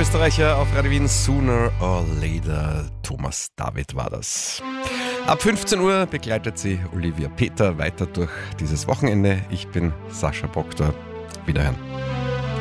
Österreicher auf Radio Wien, Sooner or Later. Thomas David war das. Ab 15 Uhr begleitet sie Olivia Peter weiter durch dieses Wochenende. Ich bin Sascha Proctor. Wiederhören.